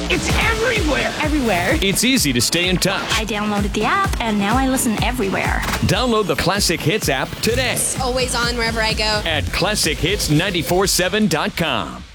It's everywhere. Everywhere. It's easy to stay in touch. I downloaded the app, and now I listen everywhere. Download the Classic Hits app today Always on wherever I go. at ClassicHits947.com.